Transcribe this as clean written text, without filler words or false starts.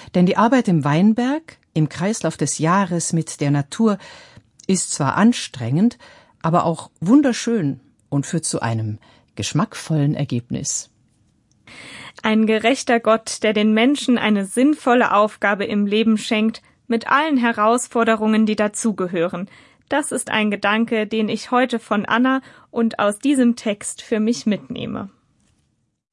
Denn die Arbeit im Weinberg, im Kreislauf des Jahres mit der Natur, ist zwar anstrengend, aber auch wunderschön und führt zu einem geschmackvollen Ergebnis. Ein gerechter Gott, der den Menschen eine sinnvolle Aufgabe im Leben schenkt, mit allen Herausforderungen, die dazugehören. Das ist ein Gedanke, den ich heute von Anna und aus diesem Text für mich mitnehme.